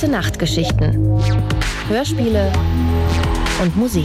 Gute-Nacht-Geschichten, Hörspiele und Musik.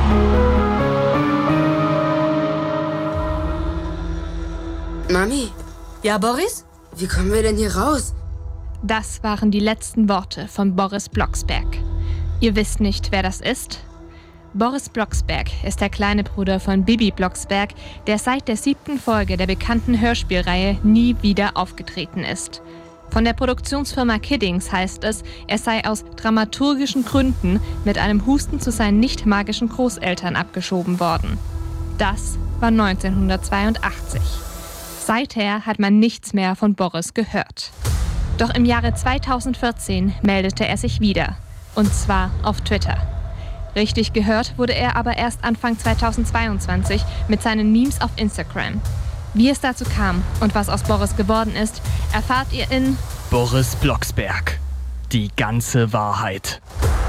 Mami? Ja, Boris? Wie kommen wir denn hier raus? Das waren die letzten Worte von Boris Blocksberg. Ihr wisst nicht, wer das ist? Boris Blocksberg ist der kleine Bruder von Bibi Blocksberg, der seit der 7. Folge der bekannten Hörspielreihe nie wieder aufgetreten ist. Von der Produktionsfirma Kiddings heißt es, er sei aus dramaturgischen Gründen mit einem Husten zu seinen nicht magischen Großeltern abgeschoben worden. Das war 1982. Seither hat man nichts mehr von Boris gehört. Doch im Jahre 2014 meldete er sich wieder. Und zwar auf Twitter. Richtig gehört wurde er aber erst Anfang 2022 mit seinen Memes auf Instagram. Wie es dazu kam und was aus Boris geworden ist, erfahrt ihr in Boris Blocksberg. Die ganze Wahrheit.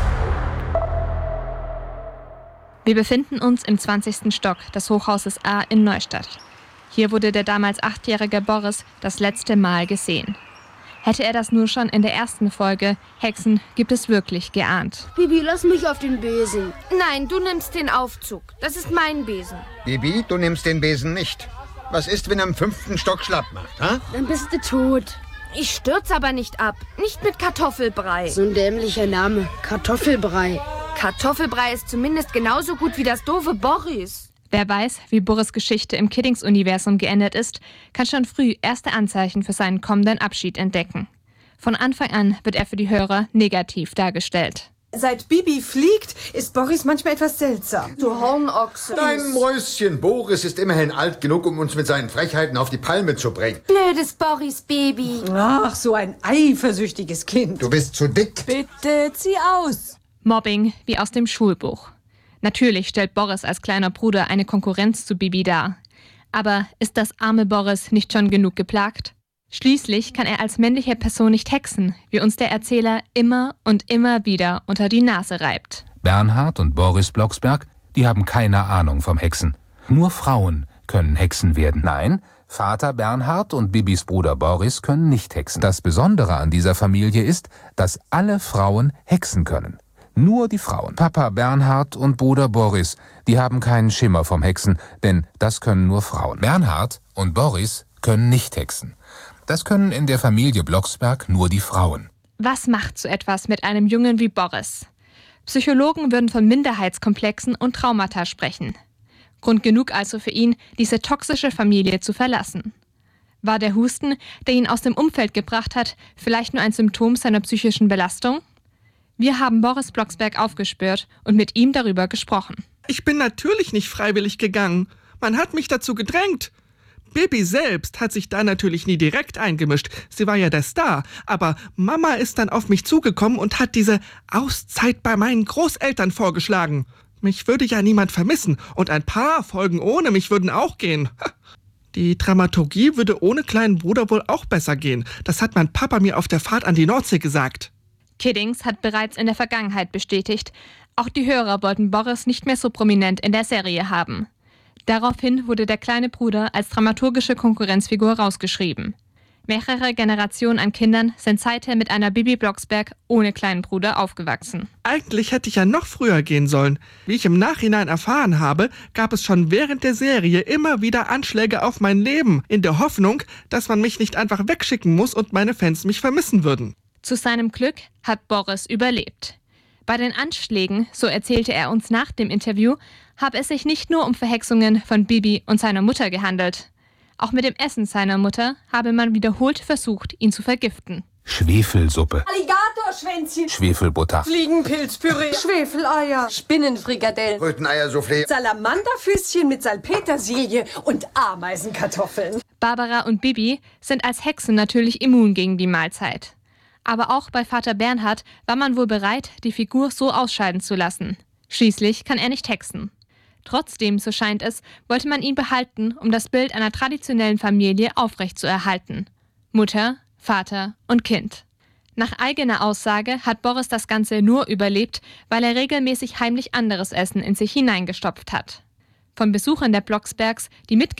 Wir befinden uns im 20. Stock des Hochhauses A in Neustadt. Hier wurde der damals 8-jährige Boris das letzte Mal gesehen. Hätte er das nur schon in der ersten Folge Hexen gibt es wirklich geahnt. Bibi, lass mich auf den Besen. Nein, du nimmst den Aufzug. Das ist mein Besen. Bibi, du nimmst den Besen nicht. Was ist, wenn er im 5. Stock schlapp macht, ha? Dann bist du tot. Ich stürze aber nicht ab. Nicht mit Kartoffelbrei. So ein dämlicher Name. Kartoffelbrei. Kartoffelbrei ist zumindest genauso gut wie das doofe Boris. Wer weiß, wie Boris' Geschichte im Kiddings-Universum geendet ist, kann schon früh erste Anzeichen für seinen kommenden Abschied entdecken. Von Anfang an wird er für die Hörer negativ dargestellt. Seit Bibi fliegt, ist Boris manchmal etwas seltsam. Du Hornochse. Dein Mäuschen Boris ist immerhin alt genug, um uns mit seinen Frechheiten auf die Palme zu bringen. Blödes Boris-Baby. Ach, so ein eifersüchtiges Kind. Du bist zu dick. Bitte, zieh aus. Mobbing wie aus dem Schulbuch. Natürlich stellt Boris als kleiner Bruder eine Konkurrenz zu Bibi dar. Aber ist das arme Boris nicht schon genug geplagt? Schließlich kann er als männliche Person nicht hexen, wie uns der Erzähler immer und immer wieder unter die Nase reibt. Bernhard und Boris Blocksberg, die haben keine Ahnung vom Hexen. Nur Frauen können Hexen werden. Nein, Vater Bernhard und Bibis Bruder Boris können nicht hexen. Das Besondere an dieser Familie ist, dass alle Frauen hexen können. Nur die Frauen. Papa Bernhard und Bruder Boris, die haben keinen Schimmer vom Hexen, denn das können nur Frauen. Bernhard und Boris können nicht hexen. Das können in der Familie Blocksberg nur die Frauen. Was macht so etwas mit einem Jungen wie Boris? Psychologen würden von Minderheitskomplexen und Traumata sprechen. Grund genug also für ihn, diese toxische Familie zu verlassen. War der Husten, der ihn aus dem Umfeld gebracht hat, vielleicht nur ein Symptom seiner psychischen Belastung? Wir haben Boris Blocksberg aufgespürt und mit ihm darüber gesprochen. Ich bin natürlich nicht freiwillig gegangen. Man hat mich dazu gedrängt. Bibi selbst hat sich da natürlich nie direkt eingemischt. Sie war ja der Star. Aber Mama ist dann auf mich zugekommen und hat diese Auszeit bei meinen Großeltern vorgeschlagen. Mich würde ja niemand vermissen. Und ein paar Folgen ohne mich würden auch gehen. Die Dramaturgie würde ohne kleinen Bruder wohl auch besser gehen. Das hat mein Papa mir auf der Fahrt an die Nordsee gesagt. Kiddings hat bereits in der Vergangenheit bestätigt, auch die Hörer wollten Boris nicht mehr so prominent in der Serie haben. Daraufhin wurde der kleine Bruder als dramaturgische Konkurrenzfigur rausgeschrieben. Mehrere Generationen an Kindern sind seither mit einer Bibi Blocksberg ohne kleinen Bruder aufgewachsen. Eigentlich hätte ich ja noch früher gehen sollen. Wie ich im Nachhinein erfahren habe, gab es schon während der Serie immer wieder Anschläge auf mein Leben, in der Hoffnung, dass man mich nicht einfach wegschicken muss und meine Fans mich vermissen würden. Zu seinem Glück hat Boris überlebt. Bei den Anschlägen, so erzählte er uns nach dem Interview, habe es sich nicht nur um Verhexungen von Bibi und seiner Mutter gehandelt. Auch mit dem Essen seiner Mutter habe man wiederholt versucht, ihn zu vergiften. Schwefelsuppe, Alligatorschwänzchen, Schwefelbutter, Fliegenpilzpüree, Schwefeleier, Spinnenfrikadellen, Röteneiersoufflé, Salamanderfüßchen mit Salpetersilie und Ameisenkartoffeln. Barbara und Bibi sind als Hexen natürlich immun gegen die Mahlzeit. Aber auch bei Vater Bernhard war man wohl bereit, die Figur so ausscheiden zu lassen. Schließlich kann er nicht hexen. Trotzdem, so scheint es, wollte man ihn behalten, um das Bild einer traditionellen Familie aufrechtzuerhalten. Mutter, Vater und Kind. Nach eigener Aussage hat Boris das Ganze nur überlebt, weil er regelmäßig heimlich anderes Essen in sich hineingestopft hat. Von Besuchern der Blocksbergs, die